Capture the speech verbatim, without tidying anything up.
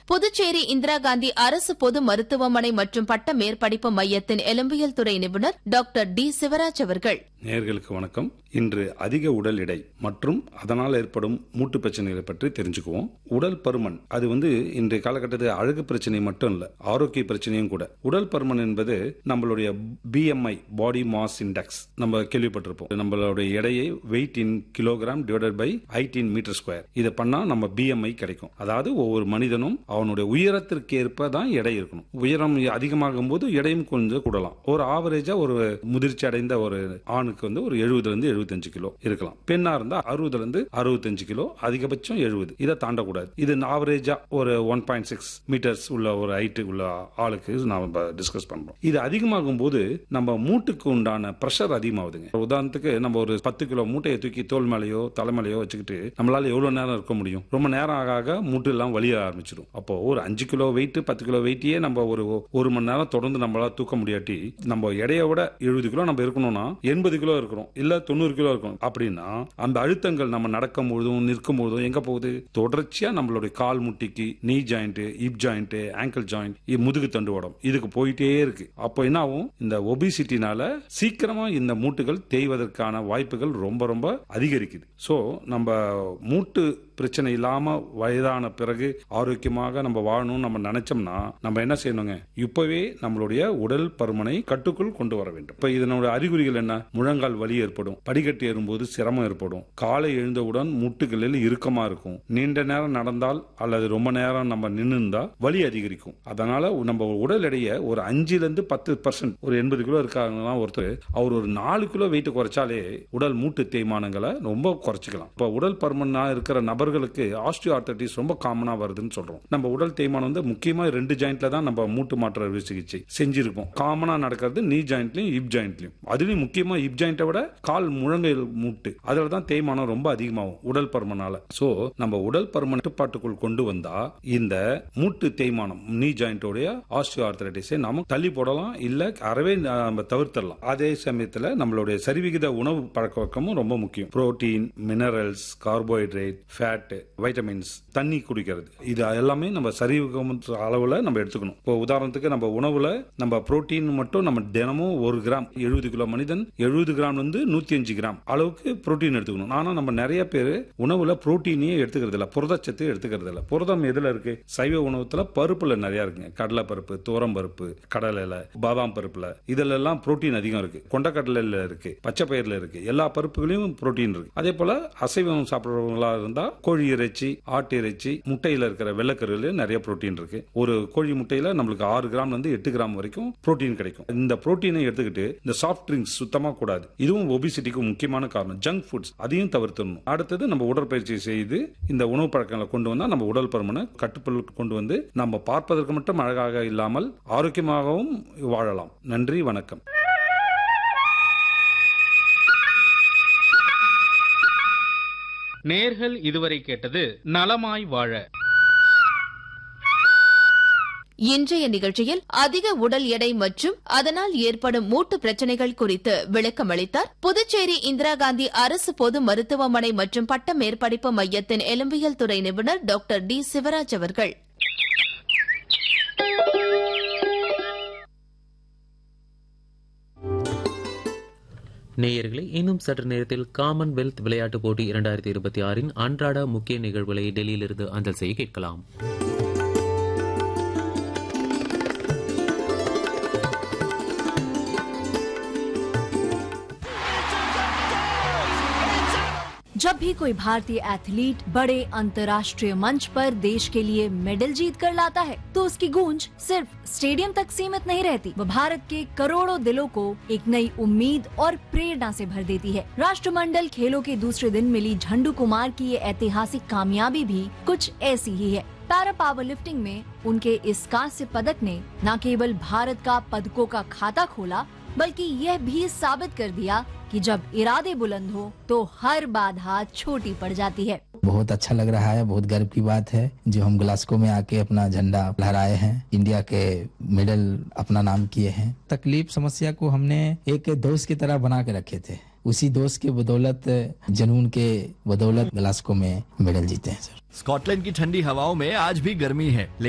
புதுச்சேரி இந்திரா காந்தி அரசு பொது மருத்துவமனை மற்றும் பட்ட மேற்படிப்பு மையத்தின் எலும்பியல் துறை நிபுணர் டாக்டர் டி சிவராஜ் அவர்கள். நேயர்களுக்கு வணக்கம். இன்று அதிக உடல் எடை மற்றும் அதனால் ஏற்படும் மூட்டு பிரச்சனைகளை பற்றி தெரிஞ்சுக்குவோம். உடல் பருமன் அது வந்து இன்றைய காலகட்டத்தில் அழகு பிரச்சனை மட்டும் இல்ல, ஆரோக்கிய பிரச்சனையும் கூட. உடல் பருமன் என்பது நம்மளுடைய பிஎம்ஐ, பாடி மாஸ் இண்டெக்ஸ், நம்ம கேள்விப்பட்டிருப்போம். நம்மளுடைய எடையை wait in kilogram divided by height in metre square. இதை பண்ணா நம்ம பிஎம்ஐ கிடைக்கும். அதாவது ஒவ்வொரு மனிதனும் அவனுடைய உயரத்திற்கு ஏற்ப தான் எடை இருக்கணும். உயரம் அதிகமாகும் போது எடையும் கொஞ்சம் கூடலாம். ஒரு ஆவரேஜா ஒரு முதிர்ச்சி அடைந்த ஒரு ஆணுக்கு வந்து ஒரு எழுபதுல இருந்து எழுபத்தஞ்சு கிலோ இருக்கலாம். பெண்ணா இருந்தா அறுபதுல இருந்து அறுபத்தஞ்சு கிலோ, அதிகபட்சம் எழுபது. இதை தாண்டக்கூடாது. இது ஆவரேஜா ஒரு ஒன் பாயிண்ட் சிக்ஸ் மீட்டர்ஸ் உள்ள ஒரு ஹைட் உள்ள ஆளுக்கு நாம டிஸ்கஸ் பண்றோம். இது அதிகமாகும் போது நம்ம மூட்டுக்கு உண்டான பிரஷர் அதிகமாகுதுங்க. உதாரணத்துக்கு நம்ம ஒரு பத்து கிலோ மூட்டையை தூக்கி தோல் மேலையோ தலைமையிலையோ வச்சுக்கிட்டு நம்மளால எவ்வளவு நேரம் இருக்க முடியும்? ரொம்ப நேரம் ஆக ஆக மூட்டு எல்லாம் வலிய ஆரம்பிச்சிடும். அப்போ ஒரு அஞ்சு கிலோ வெயிட் பத்து கிலோ வெயிட்டே நம்ம ஒரு ஒரு மணி நேரம் தொடர்ந்து நம்மளால தூக்க முடியாட்டி நம்ம எடையை விட எழுபது கிலோ நம்ம இருக்கணும்னா எண்பது கிலோ இருக்கிறோம், இல்ல தொண்ணூறு கிலோ இருக்கும். அப்படின்னா அந்த அழுத்தங்கள் நம்ம நடக்கும் பொழுதும் நிற்கும் பொழுதும் எங்க போகுது? தொடர்ச்சியா நம்மளுடைய கால் முட்டிக்கு, நீ joint, hip joint, angle joint, முதுகு தண்டுவடம் இதுக்கு போயிட்டே இருக்கு. அப்போ என்ன ஆகும்? இந்த ஒபிசிட்டினால சீக்கிரமா இந்த மூட்டுகள் தேய்வதற்கான வாய்ப்புகள் ரொம்ப ரொம்ப அதிகரிக்குது. சோ நம்ம மூட்டு பிரச்சனை இல்லாம வயதான பிறகு ஆரோக்கியமாக நம்ம வாழணும் நம்ம நினைச்சோம்னா நம்ம என்ன செய்யணுங்க? இப்பவே நம்மளுடைய உடல் பருமனை கட்டுக்குள் கொண்டு வர வேண்டும். இப்ப இதனோட அறிகுறிகள் என்ன? முழங்கால் வலி ஏற்படும், படிக்கட்டு ஏறும்போது சிரமம் ஏற்படும், காலை எழுந்தவுடன் முட்டுகளில் இறுக்கமா இருக்கும், நீண்ட நேரம் நடந்தால் அல்லது ரொம்ப நேரம் நம்ம நின்றுந்தா வலி அதிகரிக்கும். அதனால நம்ம உடல் எடையை ஒரு அஞ்சுல இருந்து பத்து பர்சன்ட், ஒரு எண்பது கிலோ இருக்காங்கன்னா ஒருத்தர் அவர் ஒரு நாலு கிலோ வெயிட் குறைச்சாலே உடல் மூட்டு தேய்மானங்களை ரொம்ப குறைச்சிக்கலாம். இப்ப உடல் பருமனா இருக்கிற நபர்களுக்கு ஆஸ்டியோ ஆர்த்தரைட்டிஸ் ரொம்ப காமனா வருதுன்னு சொல்றோம். நம்ம உடல் தேய்மானம் வந்து முக்கியமா ரெண்டு ஜாயிண்ட்ல தான் நம்ம மூட்டு மாற்று அறுவை சிகிச்சை செஞ்சிருப்போம். காமனா நடக்கிறது நீ ஜாயிண்ட்லயும் ஹிப் ஜாயிண்ட்லயும். அதுலயும் முக்கியமா ஹிப் ஜாயிண்ட்டை விட கால் முழங்கை மூட்டு அதுல தான் தேய்மானம் ரொம்ப அதிகமாகும் உடல் பருமனால. சோ நம்ம உடல் பருமன் கட்டுப்பாட்டுக்குள் கொண்டு வந்தா இந்த மூட்டு தேய்மானம் நீ ஜாயிண்டோடைய ஆஸ்டியோ ஆர்த்தரைட்டிஸை நாம தள்ளி போடலாம், இல்ல அறவே நம்ம தவிர்த்தரலாம். அதே சமயத்துல நம்மளுடைய சரிவிகித உணவு பழக்க வழக்கமும் ரொம்ப முக்கியம். Protein, minerals, carbohydrate, fat, vitamins, தண்ணி குடிக்கிறது, இது எல்லாமே நம்ம சரிவிகிதம் அளவுல நம்ம எடுத்துக்கணும். இப்போ உதாரணத்துக்கு நம்ம உணவுல நம்ம புரோட்டீன் மட்டும் நம்ம தினமும் ஒரு கிராம், எழுபது கிலோ மனிதன் எழுபது கிராம் வந்து நூத்தி அஞ்சு கிராம் அளவுக்கு புரோட்டீன் எடுத்துக்கணும். ஆனா நம்ம நிறைய பேர் உணவுல புரோட்டீனே எடுத்துக்கிறது இல்ல, புரதச்சத்து எடுத்துக்கிறது இல்ல. புரதம் எதுல இருக்கு? சைவ உணவுல பருப்புல நிறைய இருக்குங்க. கடலை பருப்பு, துவரம் பருப்பு, கடலைல, பாதாம் பருப்புல இதுல எல்லாம் புரோட்டீன் அதிகம் இருக்கு. கொண்டக்கடலைல இருக்கு, பச்சை பயிர்ல இருக்கு, எல்லா பருப்புகளையும் புரோட்டீன் இருக்கு. அதே போல அசைவம் சாப்பிடுறவங்களா இருந்தா கோழி இறைச்சி, ஆட்டு இறைச்சி, முட்டையில இருக்கிற வெள்ளக்கருல நிறைய புரோட்டீன் இருக்கு. ஒரு கோழி முட்டையில நம்மளுக்கு ஆறு கிராம் வந்து எட்டு கிராம் வரைக்கும் புரோட்டீன் கிடைக்கும். இந்த புரோட்டீனை எடுத்துக்கிட்டு இந்த சாஃப்ட் ட்ரிங்க்ஸ் சுத்தமா கூடாது. இதுவும் ஒபிசிட்டிக்கு முக்கியமான காரணம். ஜங்க் ஃபுட்ஸ் அதையும் தவிர்த்தணும். அடுத்தது நம்ம உடற்பயிற்சி செய்து இந்த உணவு பழக்கங்களை கொண்டு வந்தா நம்ம உடல் பருமனை கட்டுக்குள் கொண்டு வந்து நம்ம பார்ப்பதற்கு மட்டும் அழகாக இல்லாமல் ஆரோக்கியமாகவும் வாழலாம். நன்றி, வணக்கம். நேர்கள் இதுவரை கேட்டது நலமாய் வாழ. இன்றைய நிகழ்ச்சியில் அதிக உடல் எடை மற்றும் அதனால் ஏற்படும் மூட்டு பிரச்சனைகள் குறித்து விளக்கம் அளித்தார் புதுச்சேரி இந்திரா காந்தி அரசு பொது மருத்துவமனை மற்றும் பட்ட மேற்படிப்பு மையத்தின் எலும்பியல் துறை நிபுணர் டாக்டர் டி சிவராஜ் அவர்கள். நேயர்களே, இன்னும் சற்று நேரத்தில் காமன்வெல்த் விளையாட்டுப் போட்டி இரண்டாயிரத்தி இருபத்தி ஆறின் அன்றாட முக்கிய நிகழ்வுகளை டெல்லியிலிருந்து அஞ்சல் செய்ய கேட்கலாம். जब भी कोई भारतीय एथलीट बड़े अंतर्राष्ट्रीय मंच पर देश के लिए मेडल जीत कर लाता है तो उसकी गूंज सिर्फ स्टेडियम तक सीमित नहीं रहती, वो भारत के करोड़ों दिलों को एक नई उम्मीद और प्रेरणा से भर देती है। राष्ट्रमंडल खेलों के दूसरे दिन मिली झंडू कुमार की ये ऐतिहासिक कामयाबी भी कुछ ऐसी ही है। पैरा पावर लिफ्टिंग में उनके इस कांस्य पदक ने न केवल भारत का पदकों का खाता खोला बल्कि यह भी साबित कर दिया कि जब इरादे बुलंद हो तो हर बाधा छोटी पड़ जाती है। बहुत अच्छा लग रहा है, बहुत गर्व की बात है जो हम ग्लासगो में आके अपना झंडा लहराए हैं, इंडिया के मेडल अपना नाम किए हैं। तकलीफ समस्या को हमने एक दोस्त की तरह बना के रखे थे, उसी दोस्त के बदौलत, जुनून के बदौलत ग्लासगो में मेडल जीते हैं सर। स्कॉटलैंड की ठंडी हवाओं में आज भी गर्मी है।